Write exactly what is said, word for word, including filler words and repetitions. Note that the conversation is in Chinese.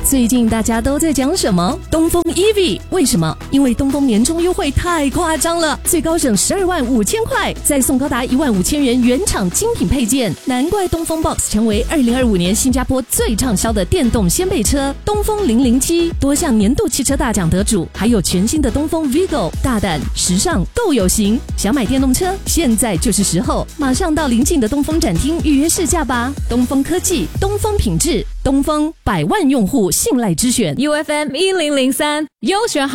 最近大家都在讲什么？东风 E V， 为什么？因为东风年终优惠太夸张了，最高省十二万五千块，再送高达一万五千元原厂精品配件，难怪东风 Box 成为二零二五年新加坡最畅销的电动掀背车。东风零零七多项年度汽车大奖得主，还有全新的东风 Vigo， 大胆、时尚、够有型。想买电动车，现在就是时候，马上到邻近的东风展厅预约试驾吧。东风科技，东风品质，东风百万用户信赖之选 U F M 一零零三优选好。